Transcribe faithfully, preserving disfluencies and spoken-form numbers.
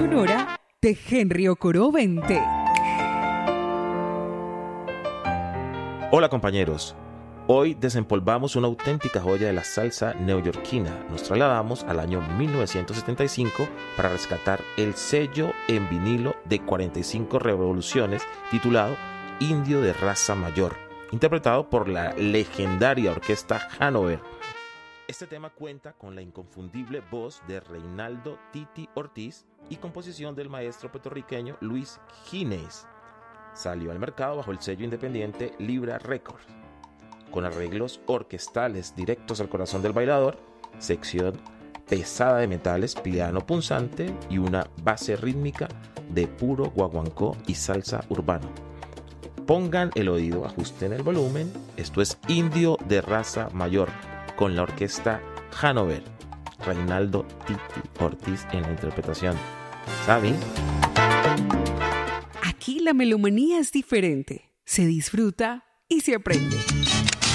sonora de Henry Ocoro veinte. Hola compañeros, hoy desempolvamos una auténtica joya de la salsa neoyorquina. Nos trasladamos al año mil novecientos setenta y cinco para rescatar el sello en vinilo de cuarenta y cinco revoluciones titulado Indio de Raza Mayor, interpretado por la legendaria orquesta Hanover. Este tema cuenta con la inconfundible voz de Reinaldo Titi Ortiz y composición del maestro puertorriqueño Luis Ginés. Salió al mercado bajo el sello independiente Libra Records, con arreglos orquestales directos al corazón del bailador, sección pesada de metales, piano punzante y una base rítmica de puro guaguancó y salsa urbano. Pongan el oído, ajusten el volumen. Esto es Indio de Raza Mayor con la orquesta Hanover. Reinaldo Titi Ortiz en la interpretación. ¿Saben? Aquí la melomanía es diferente. Se disfruta y se aprende.